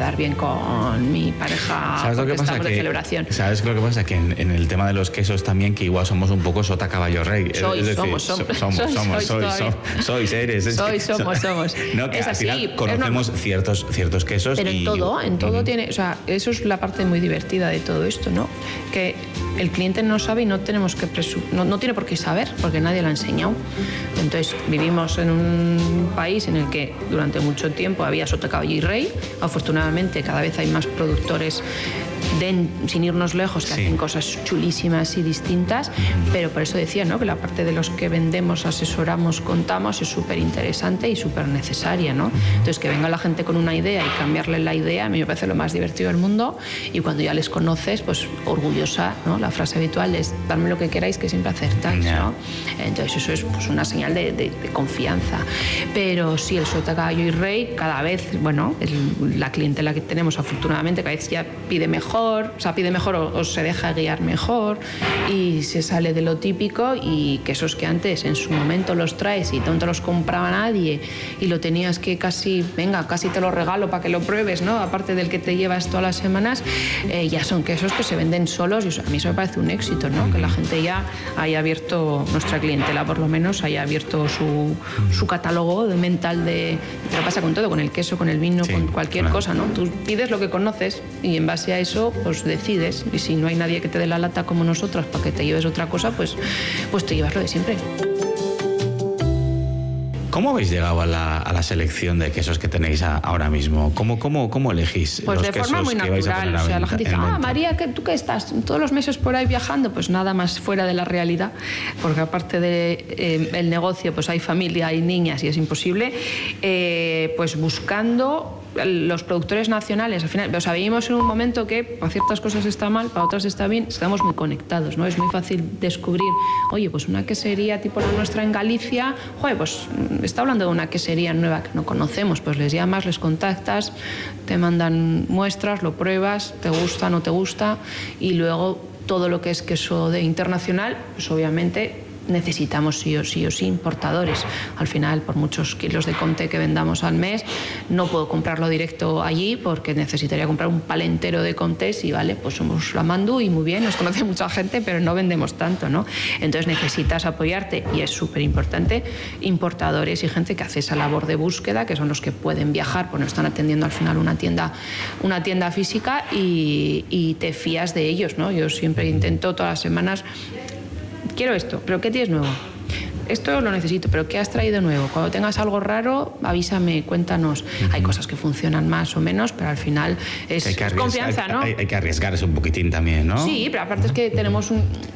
quedar bien con mi pareja. ¿Sabes lo que pasa? De celebración. ¿Sabes lo que pasa? Que en el tema de los quesos también, que igual somos un poco sota caballo rey. Somos. No, que es al así, final conocemos ciertos quesos. Pero en todo tiene, o sea, eso es la parte muy divertida de todo esto, ¿no? Que el cliente no sabe y no tenemos que no tiene por qué saber, porque nadie lo ha enseñado. Entonces vivimos en un país en el que durante mucho tiempo había sota, caballo y rey. Afortunadamente cada vez hay más productores sin irnos lejos, que hacen cosas chulísimas y distintas, pero por eso decía, ¿no?, que la parte de los que vendemos, asesoramos, contamos es súper interesante y súper necesaria, ¿no? Entonces, que venga la gente con una idea y cambiarle la idea, a mí me parece lo más divertido del mundo, y cuando ya les conoces, pues orgullosa, ¿no? La frase habitual es: dadme lo que queráis, que siempre acertáis, ¿no? Entonces eso es pues una señal de confianza. Pero sí, el sota, caballo y rey, cada vez, bueno, la clientela que tenemos afortunadamente cada vez ya pide mejor, o se deja guiar mejor y se sale de lo típico, y quesos que antes en su momento los traes y no te los compraba nadie y lo tenías que casi te lo regalo para que lo pruebes, ¿no? Aparte del que te llevas todas las semanas, ya son quesos que se venden solos, y a mí eso me parece un éxito, ¿no? Que la gente ya haya abierto, nuestra clientela por lo menos, haya abierto su catálogo mental de... Pero pasa con todo, con el queso, con el vino, con cualquier cosa, ¿no? Tú pides lo que conoces y en base a eso pues decides, y si no hay nadie que te dé la lata como nosotros para que te lleves otra cosa, pues te llevas lo de siempre. ¿Cómo habéis llegado a la selección de quesos que tenéis ahora mismo? ¿Cómo elegís pues los de quesos forma muy que vais a poner a venta? O sea, la gente dice: María, ¿tú qué estás todos los meses por ahí viajando? Pues nada más fuera de la realidad, porque aparte de el negocio, pues hay familia, hay niñas y es imposible, pues buscando los productores nacionales. Al final, o sea, vivimos en un momento que para ciertas cosas está mal, para otras está bien, estamos muy conectados, ¿no? Es muy fácil descubrir, oye, pues una quesería tipo la nuestra en Galicia, joder, pues está hablando de una quesería nueva que no conocemos, pues les llamas, les contactas, te mandan muestras, lo pruebas, te gusta, no te gusta, y luego todo lo que es queso de internacional, pues obviamente necesitamos sí o sí importadores. Al final, por muchos kilos de Comté que vendamos al mes, no puedo comprarlo directo allí porque necesitaría comprar un palé entero de Comtés, y vale, pues somos la Mandú y muy bien, nos conoce mucha gente, pero no vendemos tanto, ¿no? Entonces necesitas apoyarte, y es súper importante, importadores y gente que hace esa labor de búsqueda, que son los que pueden viajar, pues no están atendiendo al final una tienda física, y te fías de ellos, ¿no? Yo siempre intento todas las semanas: quiero esto, pero ¿qué tienes nuevo? Esto lo necesito, pero ¿qué has traído nuevo? Cuando tengas algo raro, avísame, cuéntanos. Hay cosas que funcionan más o menos, pero al final es confianza, ¿no? Hay que arriesgarse un poquitín también, ¿no? Sí, pero aparte es que tenemos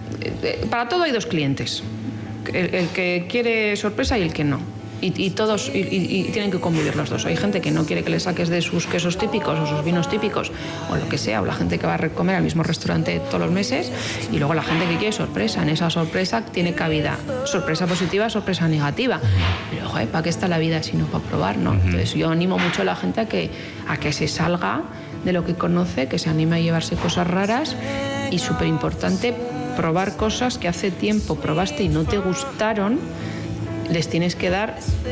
para todo hay dos clientes. El que quiere sorpresa y el que no. Y todos tienen que convivir los dos. Hay gente que no quiere que le saques de sus quesos típicos o sus vinos típicos o lo que sea, o la gente que va a comer al mismo restaurante todos los meses, y luego la gente que quiere sorpresa. En esa sorpresa tiene cabida sorpresa positiva, sorpresa negativa, pero joder, ¿para qué está la vida si no para probar, no? Entonces yo animo mucho a la gente a que se salga de lo que conoce, que se anime a llevarse cosas raras, y súper importante, probar cosas que hace tiempo probaste y no te gustaron. Les tienes que dar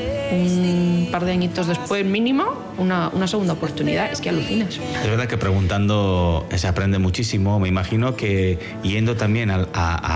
un par de añitos después mínimo una segunda oportunidad. Es que alucinas. Es verdad que preguntando se aprende muchísimo. Me imagino que yendo también al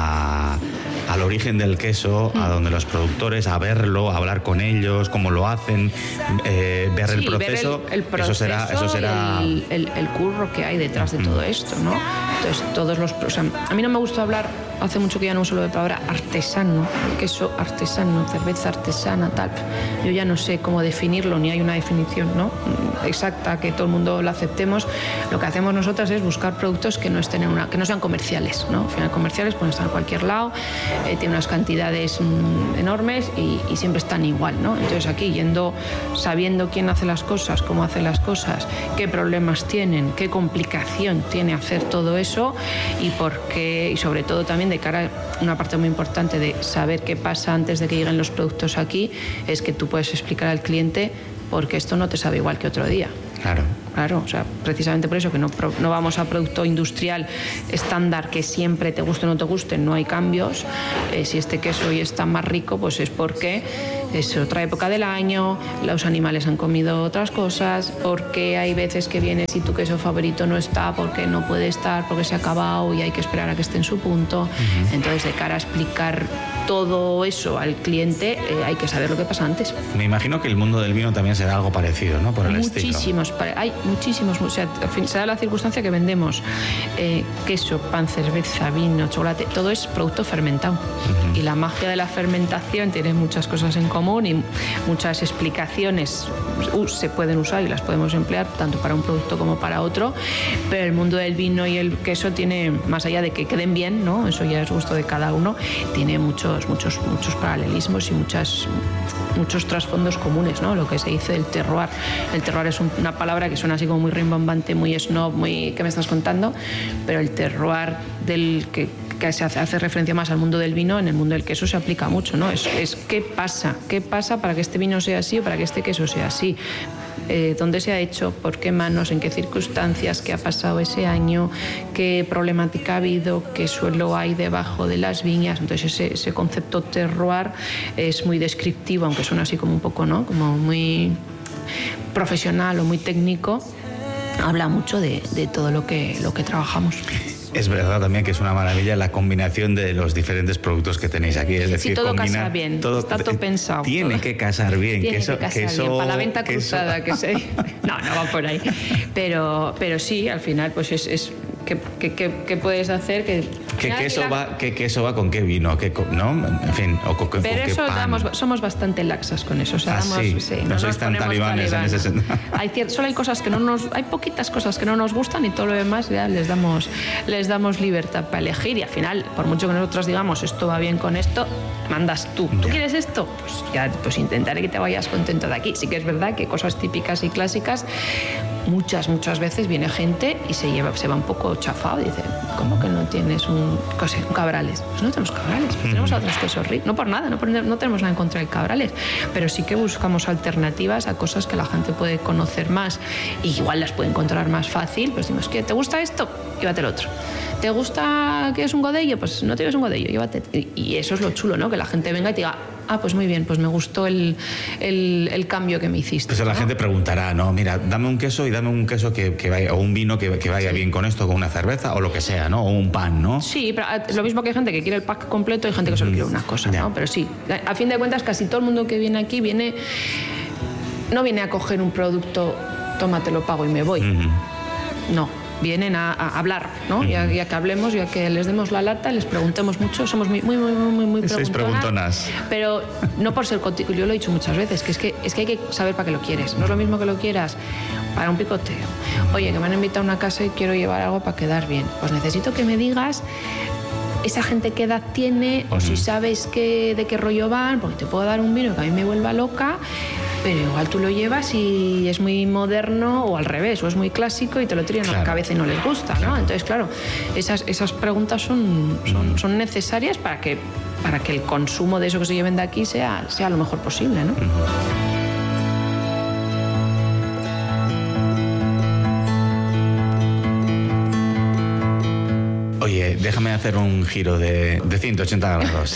origen del queso, a donde los productores, a verlo, a hablar con ellos, cómo lo hacen, ver el proceso, ver el proceso, eso será el curro que hay detrás de todo esto, ¿no? Entonces a mí no me gusta hablar, hace mucho que ya no uso la palabra artesano, queso artesano, cerveza artesana, tal. Yo ya no sé cómo definirlo, ni hay una definición, ¿no?, exacta que todo el mundo la aceptemos. Lo que hacemos nosotras es buscar productos que no sean comerciales, ¿no? Al final, comerciales pueden estar en cualquier lado, tienen unas cantidades enormes y siempre están igual, ¿no? Entonces aquí, sabiendo quién hace las cosas, cómo hace las cosas, qué problemas tienen, qué complicación tiene hacer todo eso, y por qué, y sobre todo también de cara a una parte muy importante de saber qué pasa antes de que lleguen los productos aquí, es que tú puedes explicar al cliente porque esto no te sabe igual que otro día. Claro, o sea, precisamente por eso que no vamos a producto industrial estándar que siempre te guste o no te guste, no hay cambios. Si este queso hoy está más rico, pues es porque es otra época del año, los animales han comido otras cosas, porque hay veces que vienes y tu queso favorito no está, porque no puede estar, porque se ha acabado y hay que esperar a que esté en su punto. Entonces, de cara a explicar todo eso al cliente, hay que saber lo que pasa antes. Me imagino que el mundo del vino también será algo parecido, ¿no? Por el muchísimos, estilo. Hay muchísimos. O sea, se da la circunstancia que vendemos queso, pan, cerveza, vino, chocolate, todo es producto fermentado. Y la magia de la fermentación tiene muchas cosas en común y muchas explicaciones se pueden usar y las podemos emplear tanto para un producto como para otro, pero el mundo del vino y el queso tiene, más allá de que queden bien, ¿no? Eso ya es gusto de cada uno, tiene muchos paralelismos y muchos trasfondos comunes, ¿no? Lo que se dice del terroir. El terroir es una palabra que suena así como muy rimbombante, muy snob, muy ¿qué me estás contando? Pero el terroir del que se hace referencia más al mundo del vino, en el mundo del queso se aplica mucho, ¿no? Es qué pasa para que este vino sea así o para que este queso sea así. ¿Dónde se ha hecho? ¿Por qué manos? ¿En qué circunstancias? ¿Qué ha pasado ese año? ¿Qué problemática ha habido? ¿Qué suelo hay debajo de las viñas? Entonces ese concepto terroir es muy descriptivo, aunque suena así como un poco, ¿no? Como muy profesional o muy técnico. Habla mucho de todo lo que trabajamos. Es verdad también que es una maravilla la combinación de los diferentes productos que tenéis aquí. Es decir, sí, todo casa bien, está todo pensado. Tiene que casar bien. Tiene que casar bien, para la venta cruzada. Que sé. No va por ahí. Pero sí, al final, pues es ¿qué puedes hacer? ¿Qué queso va con qué vino? ¿No? En fin, o con pero qué eso pan. Somos bastante laxas con eso. O sea, sí, no sois tan talibanes en ese sentido. Solo hay cosas que hay poquitas cosas que no nos gustan y todo lo demás ya les damos libertad para elegir, y al final, por mucho que nosotros digamos esto va bien con esto, mandas tú. ¿Tú quieres esto? Pues ya intentaré que te vayas contento de aquí. Sí que es verdad que cosas típicas y clásicas, muchas veces viene gente y se va un poco chafado y dice, ¿cómo que no tienes un Cabrales? Pues no tenemos Cabrales, pues tenemos otros quesos ricos. No por nada, no tenemos nada en contra del Cabrales, pero sí que buscamos alternativas a cosas que la gente puede conocer más y igual las puede encontrar más fácil. Pues decimos, ¿qué te gusta esto? Llévate el otro. ¿Te gusta que es un godello? Pues no tienes un godello, llévate. Y eso es lo chulo, ¿no? Que la gente venga y te diga, pues muy bien, pues me gustó el cambio que me hiciste. Pues la gente preguntará, ¿no? Mira, dame un queso y dame un queso que vaya, o un vino que vaya bien con esto, con una cerveza o lo que sea, ¿no? O un pan, ¿no? Sí, pero lo mismo que hay gente que quiere el pack completo y hay gente que solo quiere una cosa, ¿no? Pero sí, a fin de cuentas casi todo el mundo que viene aquí no viene a coger un producto, tómate, lo pago y me voy. No. Vienen a hablar, ¿no? Ya que hablemos, ya que les demos la lata, les preguntemos mucho, somos muy preguntonas. Pero no por ser contigo, yo lo he dicho muchas veces, que es que hay que saber para qué lo quieres. No es lo mismo que lo quieras para un picoteo. Oye, que me han invitado a una casa y quiero llevar algo para quedar bien. Pues necesito que me digas esa gente qué edad tiene, o si sabes de qué rollo van, porque te puedo dar un vino que a mí me vuelva loca, pero igual tú lo llevas y es muy moderno, o al revés, o es muy clásico y te lo tiran a la cabeza y no les gusta, ¿no? Entonces, claro, esas preguntas son necesarias para que el consumo de eso que se lleven de aquí sea lo mejor posible, ¿no? Oye, déjame hacer un giro de 180 grados.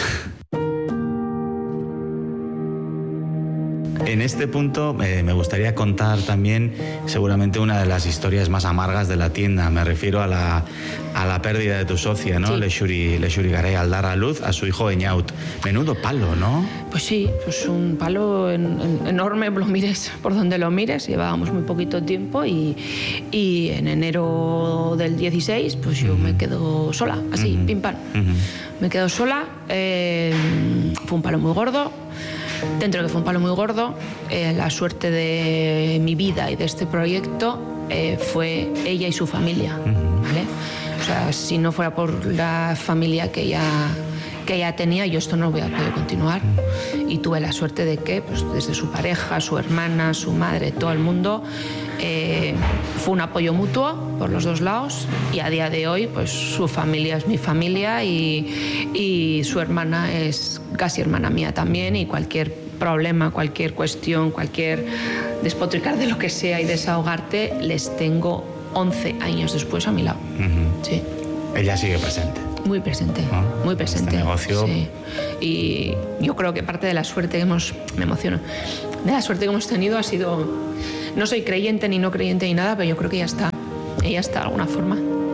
En este punto me gustaría contar también seguramente una de las historias más amargas de la tienda. Me refiero a la pérdida de tu socia, ¿no? Sí. Lexuri Garay, al dar a luz a su hijo Eñaut. Menudo palo, ¿no? Pues sí, pues un palo enorme, lo mires por donde lo mires. Llevábamos muy poquito tiempo y en enero del 16 pues yo me quedo sola, así, pim pam. Me quedo sola, fue un palo muy gordo. Dentro de que fue un palo muy gordo, la suerte de mi vida y de este proyecto fue ella y su familia, ¿vale? O sea, si no fuera por la familia que ella tenía, yo esto no hubiera podido continuar. Y tuve la suerte de que, pues, desde su pareja, su hermana, su madre, todo el mundo, fue un apoyo mutuo por los dos lados, y a día de hoy pues su familia es mi familia y su hermana es casi hermana mía también, y cualquier problema, cualquier cuestión, cualquier despotricar de lo que sea y desahogarte, les tengo 11 años después a mi lado. Sí. Ella sigue presente. Muy presente, muy presente. Este negocio. Sí. Y yo creo que parte de la suerte que me emociono, de la suerte que hemos tenido ha sido, no soy creyente ni no creyente ni nada, pero yo creo que ya está de alguna forma.